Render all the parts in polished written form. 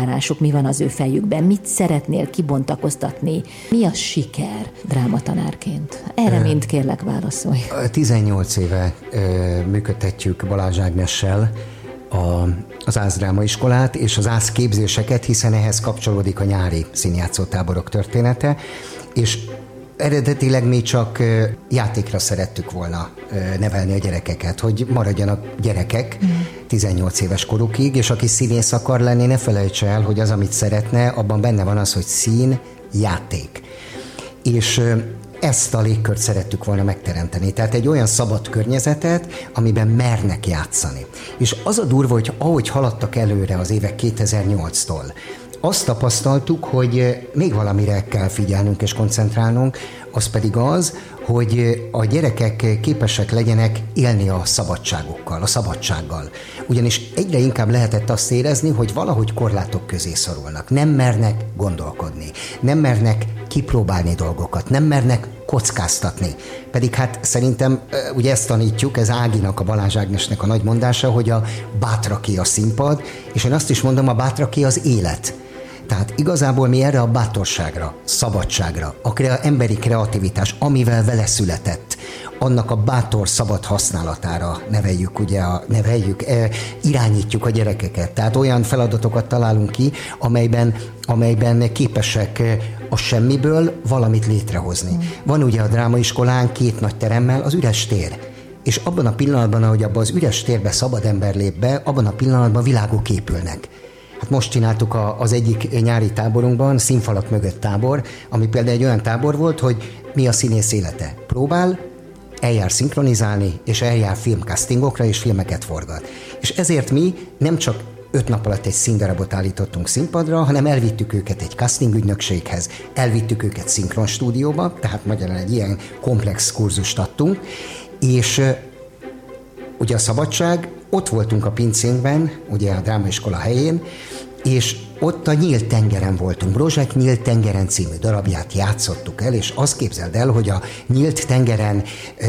elvárásuk, mi van az ő fejükben, mit szeretnél kibontakoztatni, mi a siker drámatanárként? Erre mind kérlek válaszolj. 18 éve működtetjük Balázs Ágnessel az ÁSZ drámaiskolát és az ÁSZ képzéseket, hiszen ehhez kapcsolódik a nyári színjátszótáborok története, és eredetileg mi csak játékra szerettük volna nevelni a gyerekeket, hogy maradjanak gyerekek 18 éves korukig, és aki színész akar lenni, ne felejtse el, hogy az, amit szeretne, abban benne van az, hogy szín, játék. És ezt a légkört szerettük volna megteremteni. Tehát egy olyan szabad környezetet, amiben mernek játszani. És az a durva, hogy ahogy haladtak előre az évek 2008-tól, azt tapasztaltuk, hogy még valamire kell figyelnünk és koncentrálnunk, az pedig az, hogy a gyerekek képesek legyenek élni a szabadságukkal, a szabadsággal. Ugyanis egyre inkább lehetett azt érezni, hogy valahogy korlátok közé szorulnak. Nem mernek gondolkodni, nem mernek kipróbálni dolgokat, nem mernek kockáztatni. Pedig hát szerintem ugye ezt tanítjuk, ez Áginak, a Balázs Ágnesnek a nagy mondása, hogy a bátraké a színpad, és én azt is mondom, a bátraké az élet. Tehát igazából mi erre a bátorságra, szabadságra, emberi kreativitás, amivel vele született, annak a bátor, szabad használatára irányítjuk a gyerekeket. Tehát olyan feladatokat találunk ki, amelyben képesek a semmiből valamit létrehozni. Van ugye a drámaiskolán 2 nagy teremmel az üres tér. És abban a pillanatban, ahogy abban az üres térbe szabad ember lép be, abban a pillanatban világok épülnek. Hát most csináltuk az egyik nyári táborunkban, Színfalak mögött tábor, ami például egy olyan tábor volt, hogy mi a színész élete. Próbál, eljár szinkronizálni, és eljár filmcastingokra, és filmeket forgat. És ezért mi nem csak 5 nap alatt egy színdarabot állítottunk színpadra, hanem elvittük őket egy casting ügynökséghez, elvittük őket szinkronstúdióba, tehát magyarán egy ilyen komplex kurzust adtunk, és ugye a szabadság, ott voltunk a pincénkben, ugye a drámaiskola helyén, és ott a Nyílt tengeren voltunk. Brozsek Nyílt tengeren című darabját játszottuk el, és azt képzeld el, hogy a Nyílt tengeren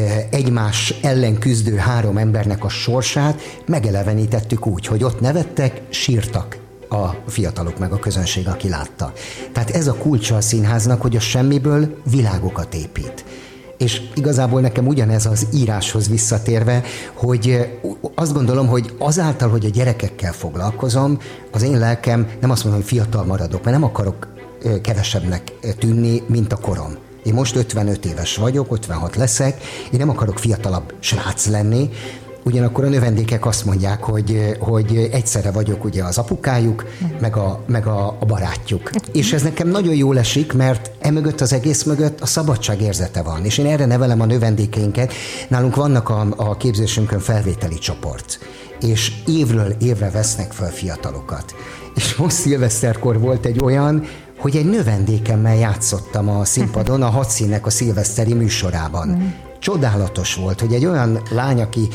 egymás ellen küzdő 3 embernek a sorsát megelevenítettük úgy, hogy ott nevettek, sírtak a fiatalok meg a közönség, aki látta. Tehát ez a kulcsa a színháznak, hogy a semmiből világokat épít. És igazából nekem ugyanez az íráshoz visszatérve, hogy azt gondolom, hogy azáltal, hogy a gyerekekkel foglalkozom, az én lelkem, nem azt mondom, hogy fiatal maradok, mert nem akarok kevesebbnek tűnni, mint a korom. Én most 55 éves vagyok, 56 leszek, én nem akarok fiatalabb srác lenni, ugyanakkor a növendékek azt mondják, hogy egyszerre vagyok ugye az apukájuk, meg a barátjuk. És ez nekem nagyon jól esik, mert emögött az egész mögött a szabadság érzete van. És én erre nevelem a növendékeinket. Nálunk vannak a képzésünkön felvételi csoport, és évről évre vesznek fel fiatalokat. És most szilveszterkor volt egy olyan, hogy egy növendékemmel játszottam a színpadon, a Hadszínnek a szilveszteri műsorában. Csodálatos volt, hogy egy olyan lány, aki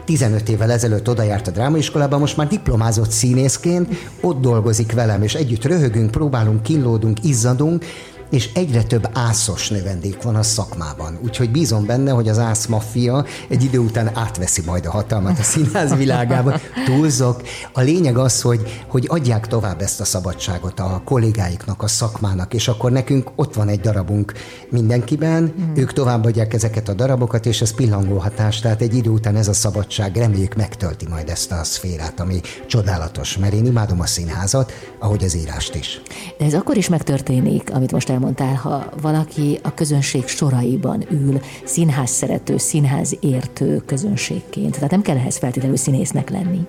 15 évvel ezelőtt odajárt a drámaiskolába, most már diplomázott színészként, ott dolgozik velem, és együtt röhögünk, próbálunk, kínlódunk, izzadunk, és egyre több ászos növendék van a szakmában. Úgyhogy bízom benne, hogy az ász maffia egy idő után átveszi majd a hatalmat a színház világában. Túlzok. A lényeg az, hogy adják tovább ezt a szabadságot a kollégáiknak, a szakmának, és akkor nekünk ott van egy darabunk mindenkiben, ők továbbadják ezeket a darabokat, és ez pillangó hatás, tehát egy idő után ez a szabadság, reméljük, megtölti majd ezt a szférát, ami csodálatos, mert én imádom a színházat, ahogy az írást is. De ez akkor is megtörténik, amit most elmondtál, ha valaki a közönség soraiban ül, színház szerető, színház értő közönségként. Tehát nem kell ehhez feltétlenül színésznek lenni.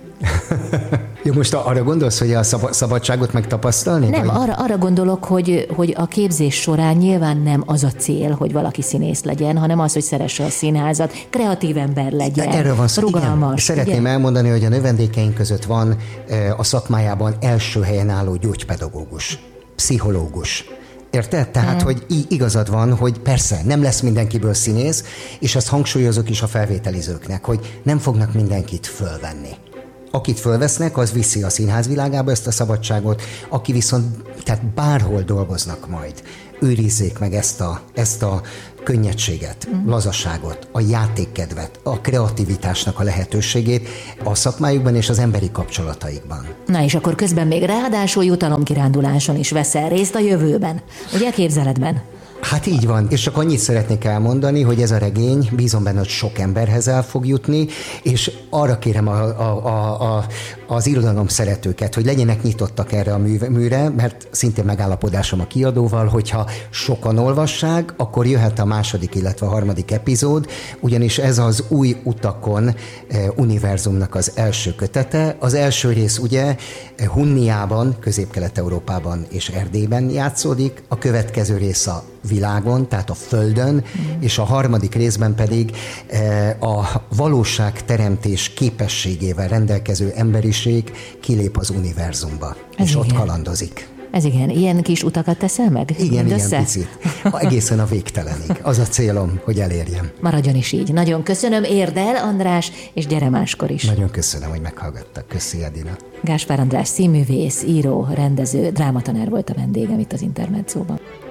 Jó, most arra gondolsz, hogy a szabadságot megtapasztalni? Nem, vagy? Arra gondolok, hogy a képzés során nyilván nem az a cél, hogy valaki színész legyen, hanem az, hogy szeresse a színházat, kreatív ember legyen, erről van szó, rugalmas. Szeretném elmondani, hogy a növendékeink között van a szakmájában első helyen álló gyógypedagógus, pszichológus. Érted? Tehát, hogy igazad van, hogy persze nem lesz mindenkiből színész, és ezt hangsúlyozok is a felvételizőknek, hogy nem fognak mindenkit fölvenni. Akit fölvesznek, az viszi a színház világába ezt a szabadságot, aki viszont, tehát bárhol dolgoznak majd, őrizzék meg ezt a könnyedséget, lazaságot, a játékkedvet, a kreativitásnak a lehetőségét a szakmájukban és az emberi kapcsolataikban. Na és akkor közben még ráadásul jutalomkiránduláson is veszel részt a jövőben, ugye képzeletben? Hát így van, és csak annyit szeretnék elmondani, hogy ez a regény, bízom benne, hogy sok emberhez el fog jutni, és arra kérem az irodalom szeretőket, hogy legyenek nyitottak erre a műre, mert szintén megállapodásom a kiadóval, hogyha sokan olvassák, akkor jöhet a második, illetve a harmadik epizód, ugyanis ez az Új utakon univerzumnak az első kötete. Az első rész ugye Hunniában, Közép-Kelet-Európában és Erdélyben játszódik, a következő rész a világon, tehát a Földön, és a harmadik részben pedig a valóságteremtés képességével rendelkező emberiség kilép az univerzumba, és ott kalandozik. Ez igen, ilyen kis utakat teszel meg? Igen, picit. Egészen a végtelenig. Az a célom, hogy elérjem. Maradjon is így. Nagyon köszönöm, érd el, András, és gyere máskor is. Nagyon köszönöm, hogy meghallgattak. Köszi, Edina. Gáspár András színművész, író, rendező, drámatanár volt a vendégem itt az Intermedzóban.